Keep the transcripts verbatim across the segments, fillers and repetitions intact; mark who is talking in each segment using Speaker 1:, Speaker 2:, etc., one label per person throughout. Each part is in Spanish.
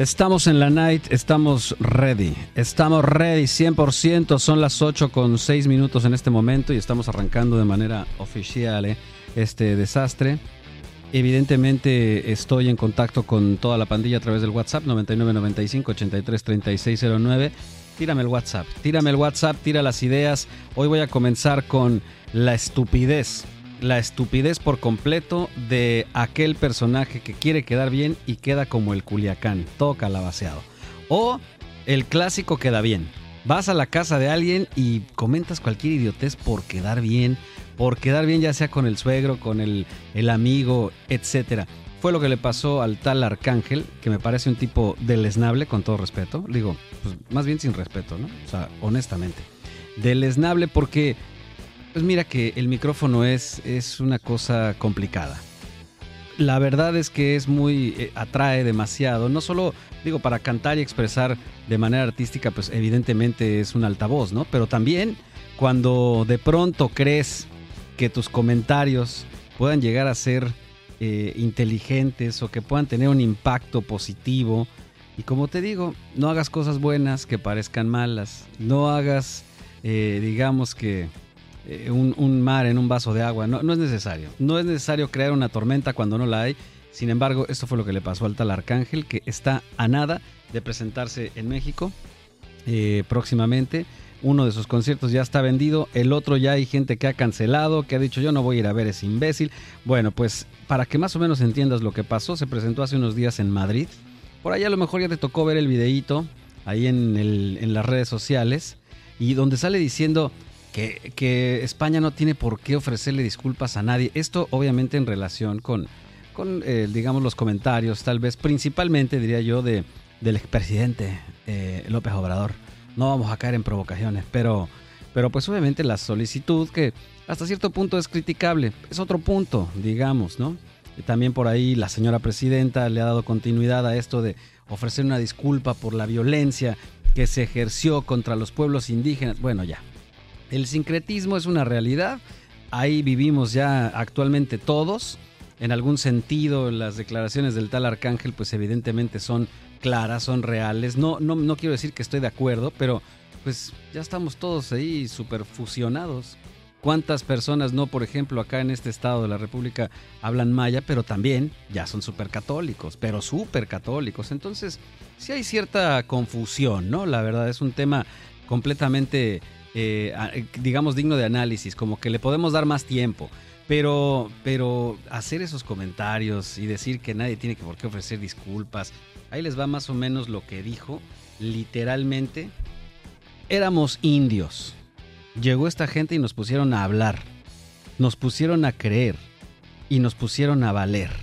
Speaker 1: Estamos en la night, estamos ready, estamos ready cien por ciento, son las ocho con seis minutos en este momento y estamos arrancando de manera oficial eh, este desastre. Evidentemente estoy en contacto con toda la pandilla a través del WhatsApp noventa y nueve noventa y cinco ochenta y tres treinta y seis cero nueve. Tírame el WhatsApp, tírame el WhatsApp, tira las ideas. Hoy voy a comenzar con la estupidez. La estupidez por completo de aquel personaje que quiere quedar bien y queda como el Culiacán, todo calabaceado. O el clásico queda bien. Vas a la casa de alguien y comentas cualquier idiotez por quedar bien, por quedar bien ya sea con el suegro, con el, el amigo, etcétera. Fue lo que le pasó al tal Arcángel, que me parece un tipo deleznable, con todo respeto. Digo, pues más bien sin respeto, ¿no? O sea, honestamente. Deleznable porque... Pues mira que el micrófono es, es una cosa complicada. La verdad es que es muy, eh, atrae demasiado. No solo, digo, para cantar y expresar de manera artística, pues evidentemente es un altavoz, ¿no? Pero también cuando de pronto crees que tus comentarios puedan llegar a ser eh, inteligentes o que puedan tener un impacto positivo. Y como te digo, no hagas cosas buenas que parezcan malas. No hagas, eh, digamos que... Un, un mar en un vaso de agua, no, no es necesario. No es necesario crear una tormenta cuando no la hay. Sin embargo, esto fue lo que le pasó al tal Arcángel, que está a nada de presentarse en México eh, próximamente. Uno de sus conciertos ya está vendido, el otro ya hay gente que ha cancelado, que ha dicho yo no voy a ir a ver ese imbécil. Bueno, pues para que más o menos entiendas lo que pasó, se presentó hace unos días en Madrid. Por ahí a lo mejor ya te tocó ver el videíto ahí en, el, en las redes sociales, y donde sale diciendo... Que, que España no tiene por qué ofrecerle disculpas a nadie. Esto obviamente en relación con, con eh, digamos, los comentarios, tal vez principalmente, diría yo, de, del expresidente eh, López Obrador. No vamos a caer en provocaciones, pero, pero pues obviamente la solicitud, que hasta cierto punto es criticable, es otro punto, digamos, ¿no? Y también por ahí la señora presidenta le ha dado continuidad a esto de ofrecer una disculpa por la violencia que se ejerció contra los pueblos indígenas. Bueno, ya. El sincretismo es una realidad, ahí vivimos ya actualmente todos. En algún sentido, las declaraciones del tal Arcángel, pues evidentemente son claras, son reales. No, no, no quiero decir que estoy de acuerdo, pero pues ya estamos todos ahí súper fusionados. ¿Cuántas personas no, por ejemplo, acá en este estado de la República hablan maya, pero también ya son súper católicos, pero súper católicos? Entonces, sí hay cierta confusión, ¿no? La verdad es un tema completamente... Eh, digamos digno de análisis, como que le podemos dar más tiempo, pero, pero hacer esos comentarios y decir que nadie tiene que por qué ofrecer disculpas, ahí les va más o menos lo que dijo, literalmente: éramos indios, llegó esta gente y nos pusieron a hablar, nos pusieron a creer y nos pusieron a valer.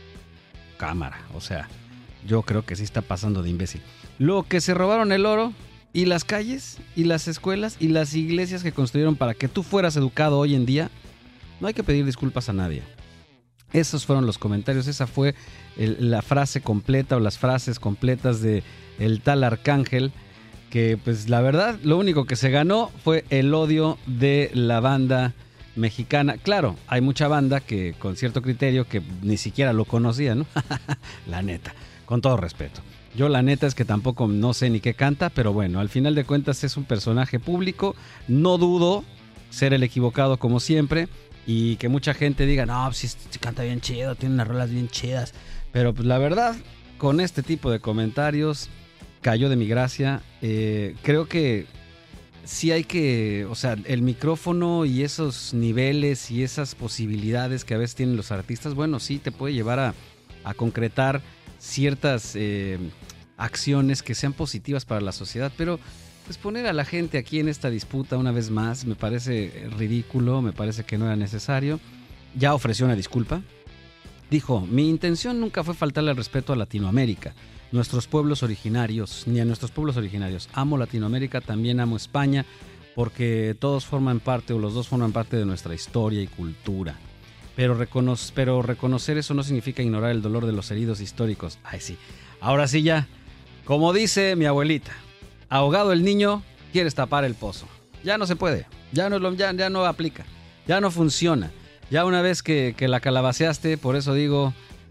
Speaker 1: Cámara, o sea, yo creo que sí está pasando de imbécil. Lo que se robaron el oro y las calles, y las escuelas, y las iglesias que construyeron para que tú fueras educado hoy en día, no hay que pedir disculpas a nadie. Esos fueron los comentarios, esa fue el, la frase completa o las frases completas de el tal Arcángel, que pues la verdad lo único que se ganó fue el odio de la banda mexicana. Claro, hay mucha banda que con cierto criterio que ni siquiera lo conocía, ¿no? La neta, con todo respeto. Yo la neta es que tampoco no sé ni qué canta, pero bueno, al final de cuentas es un personaje público. No dudo ser el equivocado como siempre y que mucha gente diga, no, pues sí, canta bien chido, tiene unas rolas bien chidas. Pero pues la verdad, con este tipo de comentarios cayó de mi gracia. Eh, creo que sí hay que, o sea, el micrófono y esos niveles y esas posibilidades que a veces tienen los artistas, bueno, sí te puede llevar a, a concretar ciertas eh, acciones que sean positivas para la sociedad, pero pues poner a la gente aquí en esta disputa una vez más me parece ridículo, me parece que no era necesario. Ya ofreció una disculpa, dijo: mi intención nunca fue faltarle al respeto a Latinoamérica, nuestros pueblos originarios, ni a nuestros pueblos originarios. Amo Latinoamérica, también amo España, porque todos forman parte, o los dos forman parte de nuestra historia y cultura. Pero, recono- pero reconocer eso no significa ignorar el dolor de los heridos históricos. Ay, sí. Ahora sí ya. Como dice mi abuelita, ahogado el niño, quieres tapar el pozo. Ya no se puede. Ya no, lo, ya, ya no aplica. Ya no funciona. Ya una vez que, que la calabaceaste, por eso digo,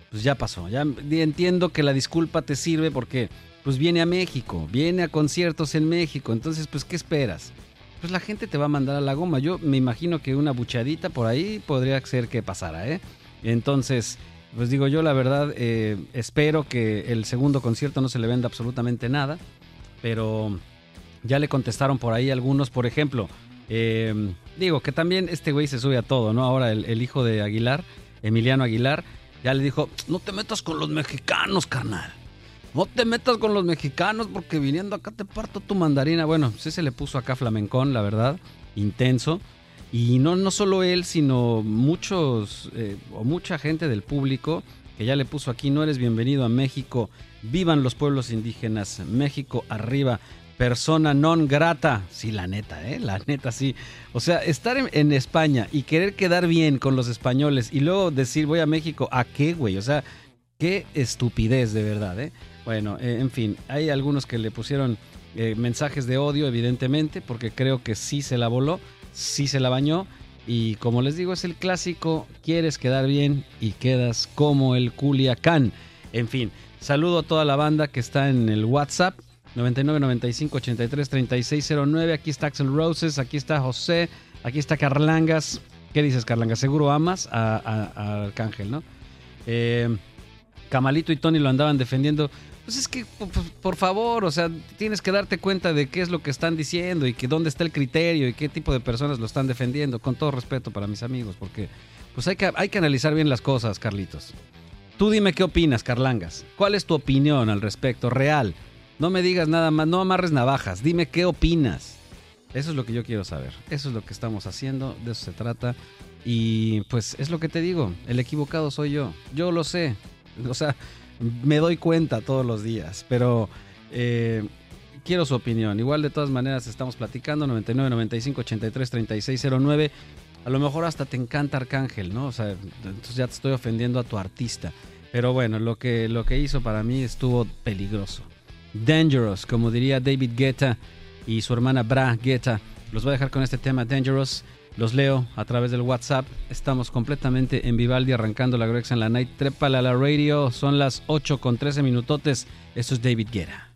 Speaker 1: pues ya pasó. Ya entiendo que la disculpa te sirve porque pues viene a México, viene a conciertos en México. Entonces, pues, ¿qué esperas? Pues la gente te va a mandar a la goma. Yo me imagino que una buchadita por ahí podría ser que pasara, ¿eh? Entonces, pues digo yo, la verdad, eh, espero que el segundo concierto no se le venda absolutamente nada. Pero ya le contestaron por ahí algunos, por ejemplo, eh, digo que también este güey se sube a todo, ¿no? Ahora el, el hijo de Aguilar, Emiliano Aguilar, ya le dijo, no te metas con los mexicanos, carnal. No te metas con los mexicanos porque viniendo acá te parto tu mandarina. Bueno, sí se le puso acá flamencón, la verdad, intenso. Y no, no solo él, sino muchos eh, o mucha gente del público que ya le puso aquí, no eres bienvenido a México, vivan los pueblos indígenas, México arriba, persona non grata. Sí, la neta, ¿eh? La neta, sí. O sea, estar en, en España y querer quedar bien con los españoles y luego decir voy a México, ¿a qué, güey? O sea, qué estupidez de verdad, ¿eh? Bueno, eh, en fin, hay algunos que le pusieron eh, mensajes de odio, evidentemente, porque creo que sí se la voló, sí se la bañó. Y como les digo, es el clásico, quieres quedar bien y quedas como el Culiacán. En fin, saludo a toda la banda que está en el WhatsApp, noventa y nueve noventa y cinco ochenta y tres treinta y seis cero nueve. Aquí está Axel Roses, aquí está José, aquí está Carlangas. ¿Qué dices, Carlangas? Seguro amas a, a, a Arcángel, ¿no? Eh, Camalito y Tony lo andaban defendiendo. Pues es que, por, por favor, o sea, tienes que darte cuenta de qué es lo que están diciendo y que dónde está el criterio y qué tipo de personas lo están defendiendo, con todo respeto para mis amigos, porque pues hay que, hay que analizar bien las cosas, Carlitos. Tú dime qué opinas, Carlangas. ¿Cuál es tu opinión al respecto, real? No me digas nada más, no amarres navajas, dime qué opinas. Eso es lo que yo quiero saber, eso es lo que estamos haciendo, de eso se trata. Y pues es lo que te digo, el equivocado soy yo, yo lo sé, o sea... Me doy cuenta todos los días, pero eh, quiero su opinión. Igual de todas maneras estamos platicando, noventa y nueve noventa y cinco ochenta y tres treinta y seis cero nueve. A lo mejor hasta te encanta Arcángel, ¿no? O sea, entonces ya te estoy ofendiendo a tu artista. Pero bueno, lo que, lo que hizo para mí estuvo peligroso. Dangerous, como diría David Guetta y su hermana Bra Guetta. Los voy a dejar con este tema, Dangerous. Los leo a través del WhatsApp. Estamos completamente en Vivaldi, arrancando la Grexa en la Night. Trépale a la radio. Son las ocho con trece minutotes. Esto es David Guetta.